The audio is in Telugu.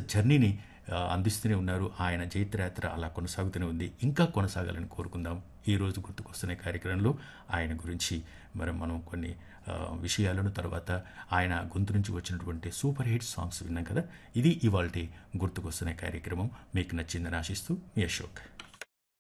జర్నీని అందిస్తూనే ఉన్నారు. ఆయన జైత్రయాత్ర అలా కొనసాగుతూనే ఉంది. ఇంకా కొనసాగాలని కోరుకుందాం. ఈరోజు గుర్తుకొస్తున్న కార్యక్రమంలో ఆయన గురించి మనం కొన్ని విషయాలను, తర్వాత ఆయన గొంతు నుంచి వచ్చినటువంటి సూపర్ హిట్ సాంగ్స్ విన్నాం కదా. ఇది ఇవాల్టి గుర్తుకొస్తున్న కార్యక్రమం. మీకు నచ్చిందని ఆశిస్తూ మీ అశోక్.